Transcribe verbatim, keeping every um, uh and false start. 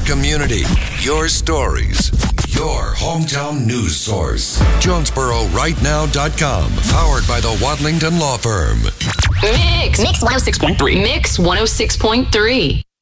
community, your stories, your hometown news source. Jonesboro Right Now dot com. Powered by the Wadlington Law Firm. Mix. Mix one oh six point three. Mix one oh six point three.